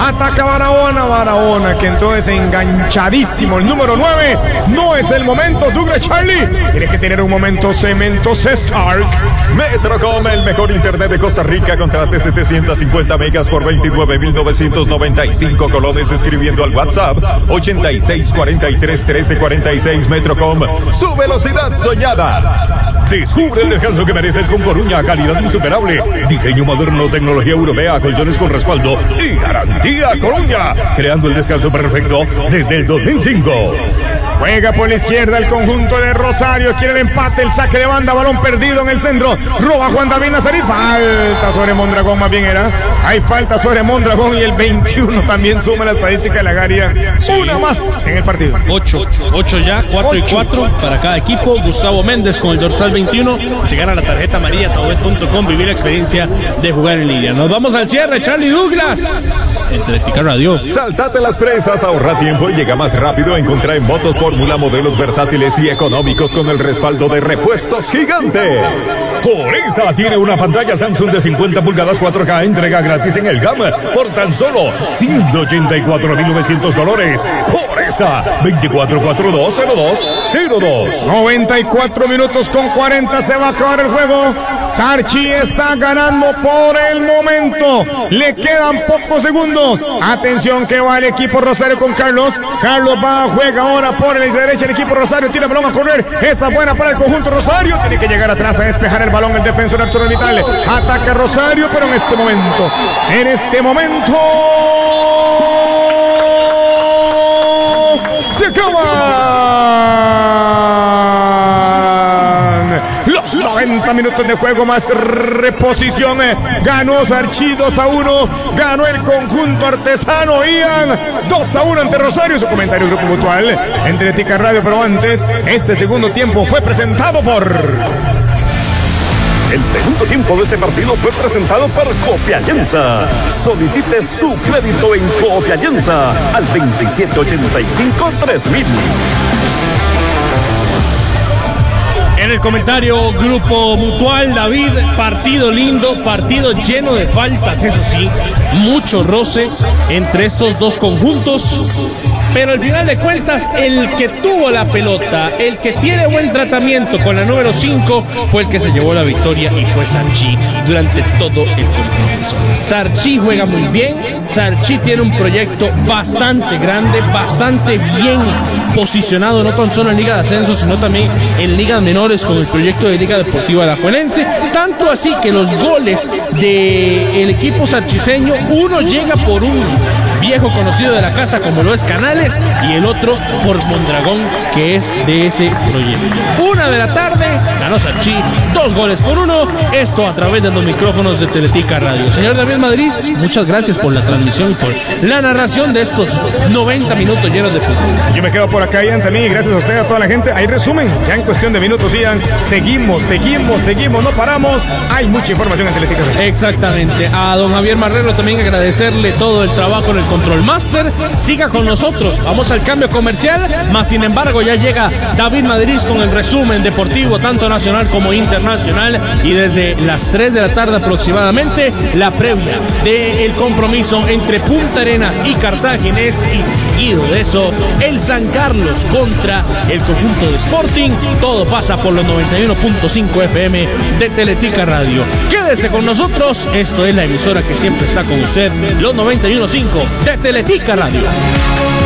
Ataca Barahona, que entonces enganchadísimo. El número 9, no es el momento. Douglas Charlie tiene que tener un momento. Cementos Stark. Metrocom, el mejor internet de Costa Rica. Contrate 750 megas por 29,995 colones escribiendo al WhatsApp 86431346. Metrocom, su velocidad soñada. Descubre el descanso que mereces con Coruña, calidad insuperable, diseño moderno, tecnología europea, colchones con respaldo y garantía Coruña, creando el descanso perfecto desde el 2005. Juega por la izquierda el conjunto de Rosario, quiere el empate, el saque de banda, balón perdido en el centro, roba Juan David Nazarí, falta sobre Mondragón, más bien era, hay falta sobre Mondragón y el 21 también suma la estadística de la Garia, una más en el partido. 8 ya, 4 y 4 para cada equipo. Gustavo Méndez con el dorsal 21, se gana la tarjeta amarilla, tablet.com, vivir la experiencia de jugar en línea. Nos vamos al cierre, Charlie Douglas, en Teletica Radio. Saltate las presas, ahorra tiempo y llega más rápido. Encontrá en Motos Fórmula modelos versátiles y económicos con el respaldo de Repuestos Gigante. Coresa tiene una pantalla Samsung de 50 pulgadas 4K, entrega gratis en el GAM por tan solo $184,900. Coresa, 24420202. 94 minutos con 40, se va a acabar el juego. Sarchi está ganando por el momento. Le quedan pocos segundos. Atención que va el equipo Rosario con Carlos. Carlos va, juega ahora por la derecha el equipo Rosario. Tiene el balón a correr. Esta buena para el conjunto Rosario. Tiene que llegar atrás a despejar el balón el defensor Arturo Vitale. Ataca Rosario, pero en este momento se acaban los 90 minutos de juego más reposición. Ganó Sarchi 2-1. Ganó el conjunto artesano Ian 2-1 ante Rosario. Su comentario Grupo Mutual en Teletica Radio. Pero antes, este segundo tiempo fue presentado por... El segundo tiempo de este partido fue presentado por Copialianza. Solicite su crédito en Copialianza al 2785-3000. En el comentario Grupo Mutual, David, partido lindo, partido lleno de faltas, eso sí, mucho roce entre estos dos conjuntos, pero al final de cuentas el que tuvo la pelota, el que tiene buen tratamiento con la número 5 fue el que se llevó la victoria y fue Sarchi durante todo el compromiso. Sarchi juega muy bien, Sarchi tiene un proyecto bastante grande, bastante bien posicionado, no tan solo en Liga de Ascenso, sino también en Ligas Menores con el proyecto de Liga Deportiva Alajuelense, tanto así que los goles del equipo sarchiseño, uno llega por un viejo conocido de la casa como lo es Canales y el otro por Mondragón, que es de ese proyecto. 1 de la tarde, ganó Sarchi 2-1, esto a través de los micrófonos de Teletica Radio. Señor David Madrid, muchas gracias por la transmisión y por la narración de estos 90 minutos llenos de fútbol. Yo me quedo por acá, Ian, también, y gracias a usted, a toda la gente. Hay resumen, ya en cuestión de minutos, Ian, seguimos, no paramos, hay mucha información en Teletica Radio. Exactamente, a don Javier Marrero también agradecerle todo el trabajo en el Control Master. Siga con nosotros, vamos al cambio comercial, más sin embargo ya llega David Madrid con el resumen deportivo tanto nacional como internacional, y desde las 3 de la tarde aproximadamente la previa del compromiso entre Punta Arenas y Cartaginés, y seguido de eso el San Carlos contra el conjunto de Sporting. Todo pasa por los 91.5 FM de Teletica Radio. Quédese con nosotros, esto es la emisora que siempre está con usted, los 91.5 de Teletica Radio.